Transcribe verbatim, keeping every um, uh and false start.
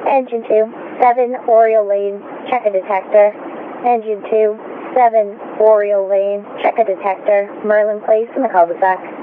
Engine two, seven Oriole Lane, check a detector. Engine two, seven Oriole Lane, check a detector. Merlin Place in the cul-de-sac.